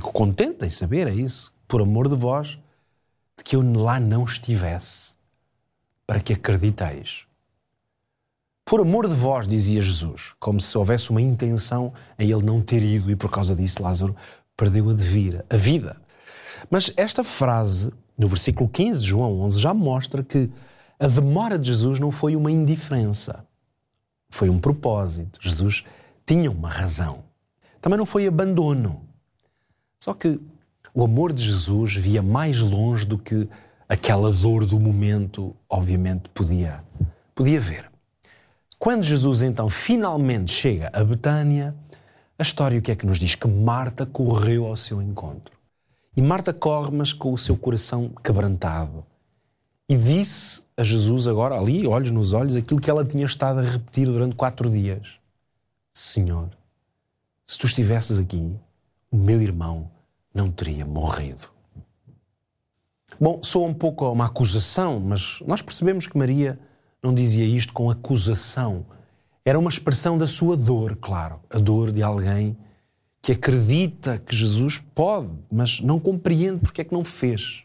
fico contente em saber, é isso, por amor de vós, de que eu lá não estivesse, para que acrediteis. Por amor de vós, dizia Jesus, como se houvesse uma intenção em ele não ter ido e por causa disso Lázaro perdeu a vida. Mas esta frase, no versículo 15 de João 11, já mostra que a demora de Jesus não foi uma indiferença, foi um propósito. Jesus tinha uma razão. Também não foi abandono. Só que o amor de Jesus via mais longe do que aquela dor do momento, obviamente, podia ver. Quando Jesus, então, finalmente chega a Betânia, a história o que é que nos diz? Que Marta correu ao seu encontro. E Marta corre, mas com o seu coração quebrantado. E disse a Jesus agora, ali, olhos nos olhos, aquilo que ela tinha estado a repetir durante 4 dias. Senhor, se tu estivesses aqui, o meu irmão não teria morrido. Bom, soa um pouco uma acusação, mas nós percebemos que Maria não dizia isto com acusação. Era uma expressão da sua dor, claro. A dor de alguém que acredita que Jesus pode, mas não compreende porque é que não fez.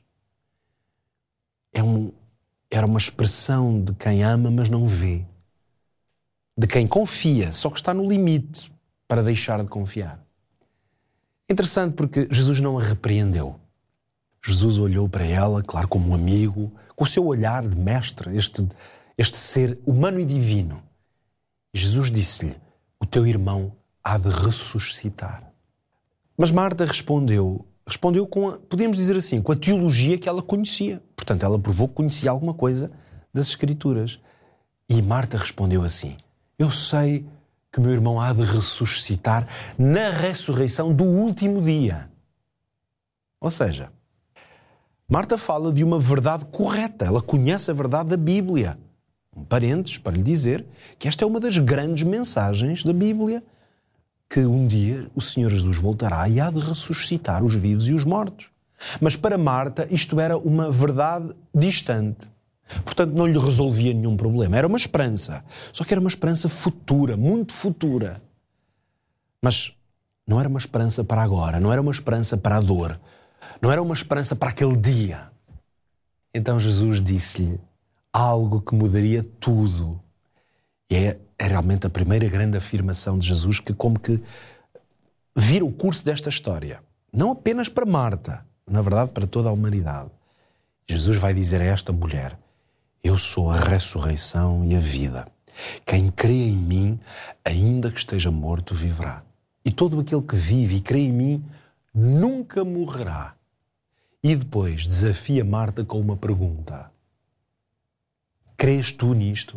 Era uma expressão de quem ama, mas não vê. De quem confia, só que está no limite para deixar de confiar. Interessante porque Jesus não a repreendeu. Jesus olhou para ela, claro, como um amigo, com o seu olhar de mestre, este ser humano e divino. E Jesus disse-lhe, o teu irmão há de ressuscitar. Mas Marta respondeu com, podemos dizer assim, com a teologia que ela conhecia. Portanto, ela provou que conhecia alguma coisa das Escrituras. E Marta respondeu assim, eu sei que meu irmão há de ressuscitar na ressurreição do último dia. Ou seja, Marta fala de uma verdade correta. Ela conhece a verdade da Bíblia. Um parênteses para lhe dizer que esta é uma das grandes mensagens da Bíblia, que um dia o Senhor Jesus voltará e há de ressuscitar os vivos e os mortos. Mas para Marta isto era uma verdade distante. Portanto, não lhe resolvia nenhum problema. Era uma esperança. Só que era uma esperança futura, muito futura. Mas não era uma esperança para agora, não era uma esperança para a dor, não era uma esperança para aquele dia. Então Jesus disse-lhe algo que mudaria tudo. E é realmente a primeira grande afirmação de Jesus que como que vira o curso desta história. Não apenas para Marta, na verdade para toda a humanidade. Jesus vai dizer a esta mulher, eu sou a ressurreição e a vida. Quem crê em mim, ainda que esteja morto, viverá. E todo aquele que vive e crê em mim, nunca morrerá. E depois desafia Marta com uma pergunta. Crês tu nisto?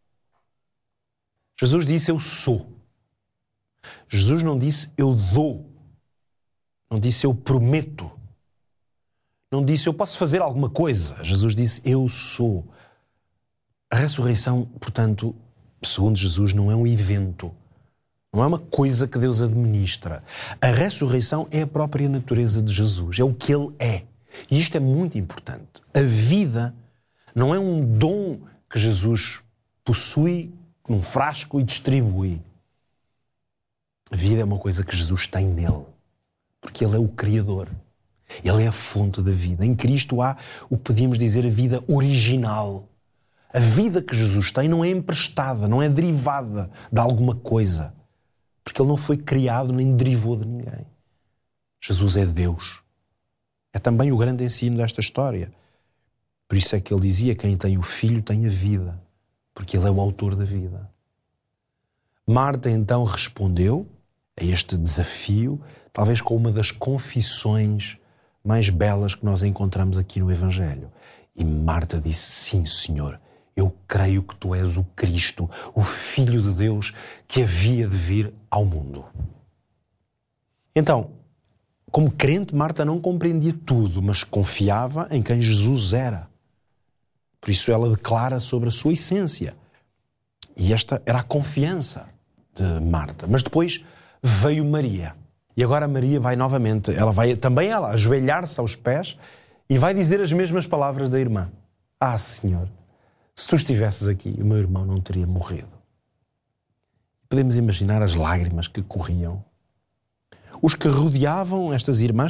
Jesus disse, eu sou. Jesus não disse, eu dou. Não disse, eu prometo. Não disse, eu posso fazer alguma coisa. Jesus disse, eu sou. A ressurreição, portanto, segundo Jesus, não é um evento. Não é uma coisa que Deus administra. A ressurreição é a própria natureza de Jesus. É o que Ele é. E isto é muito importante. A vida não é um dom que Jesus possui num frasco e distribui. A vida é uma coisa que Jesus tem nele. Porque Ele é o Criador. Ele é a fonte da vida. Em Cristo há o que podíamos dizer a vida original. A vida que Jesus tem não é emprestada, não é derivada de alguma coisa. Porque Ele não foi criado nem derivou de ninguém. Jesus é Deus. É também o grande ensino desta história. Por isso é que Ele dizia, quem tem o Filho tem a vida. Porque Ele é o autor da vida. Marta então respondeu a este desafio, talvez com uma das confissões mais belas que nós encontramos aqui no Evangelho. E Marta disse, sim, Senhor, eu creio que Tu és o Cristo, o Filho de Deus que havia de vir ao mundo. Então, como crente, Marta não compreendia tudo, mas confiava em quem Jesus era. Por isso ela declara sobre a sua essência. E esta era a confiança de Marta. Mas depois veio Maria. E agora Maria vai novamente, ela vai também ajoelhar-se aos pés e vai dizer as mesmas palavras da irmã. Ah, Senhor, se Tu estivesses aqui, o meu irmão não teria morrido. Podemos imaginar as lágrimas que corriam. Os que rodeavam estas irmãs